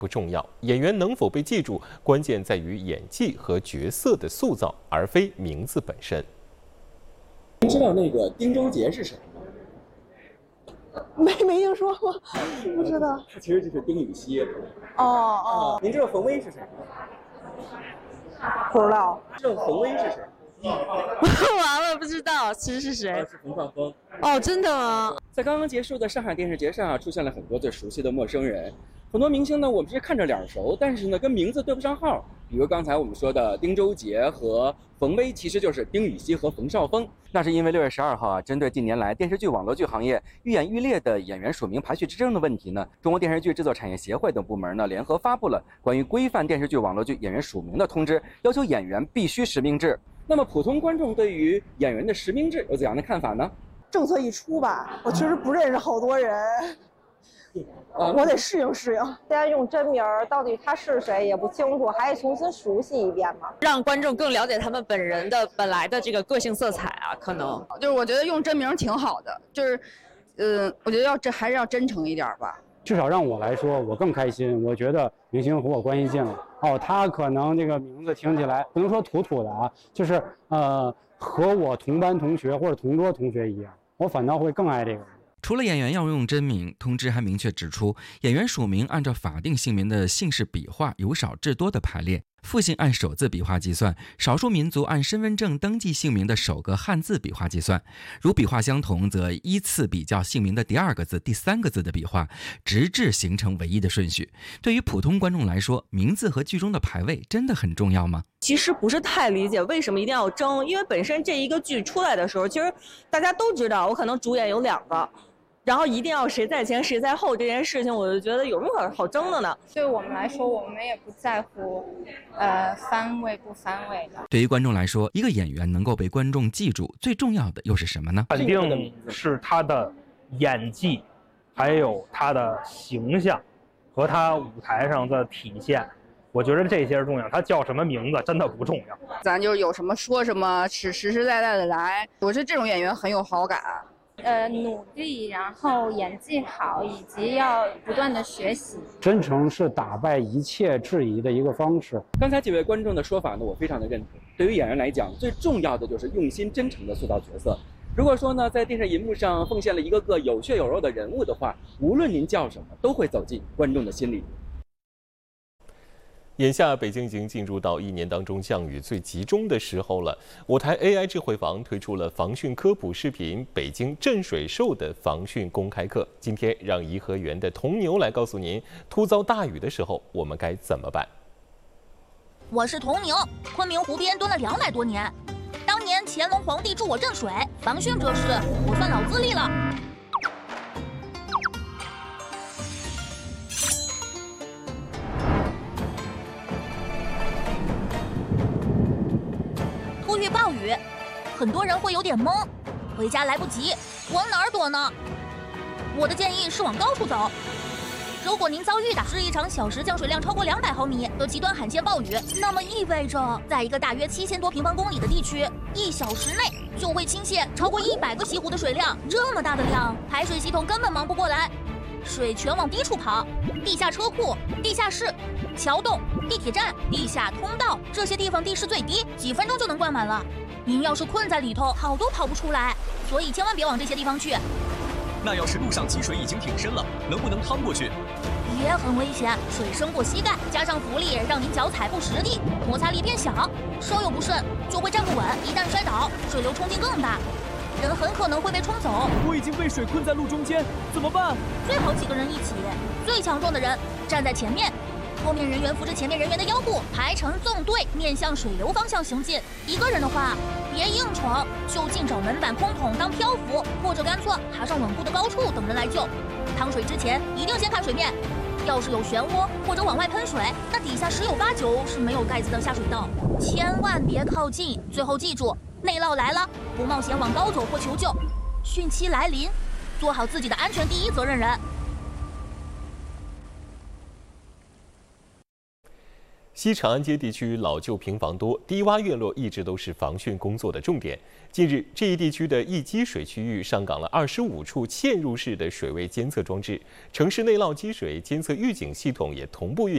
不重要，演员能否被记住，关键在于演技和角色的塑造，而非名字本身。 您知道那个丁周杰是谁吗？ 没听说过，不知道。 他其实就是丁禹兮。您知道冯威是谁吗？ 不知道。 知道冯威是谁？ 完了，不知道，其实是谁？ 是冯绍峰。 哦，真的吗？ 在刚刚结束的上海电视节上出现了很多最熟悉的陌生人。很多明星呢，我们是看着脸熟，但是呢，跟名字对不上号。比如刚才我们说的丁周杰和冯威，其实就是丁禹兮和冯绍峰。那是因为6月12号啊，针对近年来电视剧、网络剧行业愈演愈烈的演员署名排序之争的问题呢，中国电视剧制作产业协会等部门呢联合发布了关于规范电视剧、网络剧演员署名的通知，要求演员必须实名制。那么普通观众对于演员的实名制有怎样的看法呢？ 政策一出吧，我确实不认识好多人。我得适应适应。 现在用真名到底他是谁也不清楚，还得重新熟悉一遍嘛， 让观众更了解他们本人的本来的这个个性色彩啊，可能就是我觉得用真名挺好的，就是我觉得还是要真诚一点吧。 至少让我来说，我更开心。我觉得明星和我关系近了，他可能这个名字听起来不能说土土的啊，就是和我同班同学或者同桌同学一样，我反倒会更爱这个人。 除了演员要用真名，通知还明确指出，演员署名按照法定姓名的姓氏笔画由少至多的排列，复姓按首字笔画计算，少数民族按身份证登记姓名的首个汉字笔画计算。如笔画相同，则依次比较姓名的第2个字、第3个字的笔画，直至形成唯一的顺序。对于普通观众来说，名字和剧中的排位真的很重要吗？ 其实不是太理解为什么一定要争，因为本身这一个剧出来的时候，其实大家都知道，我可能主演有2个。然后一定要谁在前谁在后这件事情，我就觉得有什么好争的呢？ 对我们来说，我们也不在乎，番位不番位的。 对于观众来说，一个演员能够被观众记住，最重要的又是什么呢？ 肯定是他的演技，还有他的形象和他舞台上的体现。我觉得这些是重要，他叫什么名字真的不重要。 咱就有什么说什么，实实在在的来。我对这种演员很有好感。 努力，然后演技好，以及要不断的学习。 真诚是打败一切质疑的一个方式。 刚才几位观众的说法呢，我非常的认同。对于演员来讲，最重要的就是用心真诚的塑造角色。如果说呢，在电视荧幕上奉献了一个个有血有肉的人物的话，无论您叫什么，都会走进观众的心里。 眼下，北京已经进入到1年当中降雨最集中的时候了。我台 AI 智慧房推出了防汛科普视频《北京镇水兽的防汛公开课》。今天让颐和园的童牛来告诉您，突遭大雨的时候我们该怎么办。 我是童牛，昆明湖边蹲了200多年。当年乾隆皇帝助我镇水，防汛这事我算老资历了。遇暴雨，很多人会有点懵，回家来不及，往哪儿躲呢？我的建议是往高处走。如果您遭遇的是一场小时降水量超过200毫米的极端罕见暴雨，那么意味着在一个大约7000多平方公里的地区，1小时内就会倾泻超过100个西湖的水量。这么大的量，排水系统根本忙不过来，水全往低处跑，地下车库、地下室、桥洞、地铁站、地下通道，这些地方地势最低，几分钟就能灌满了。您要是困在里头，跑都跑不出来，所以千万别往这些地方去。 那要是路上积水已经挺深了，能不能趟过去？ 也很危险，水深过膝盖，加上浮力让您脚踩不实地，摩擦力变小，稍有不慎就会站不稳，一旦摔倒，水流冲劲更大，人很可能会被冲走。 我已经被水困在路中间，怎么办？ 最好几个人一起，最强壮的人站在前面，后面人员扶着前面人员的腰部，排成纵队面向水流方向行进。一个人的话别硬闯，就近找门板空桶当漂浮，或者干脆爬上稳固的高处等人来救。趟水之前一定先看水面，要是有漩涡或者往外喷水，那底下10有8九是没有盖子的下水道，千万别靠近。最后记住，内涝来了，不冒险往高走或求救，汛期来临，做好自己的安全第一责任人。 西长安街地区老旧平房多，低洼院落一直都是防汛工作的重点。近日，这一地区的一积水区域上岗了25处嵌入式的水位监测装置，城市内涝积水监测预警系统也同步运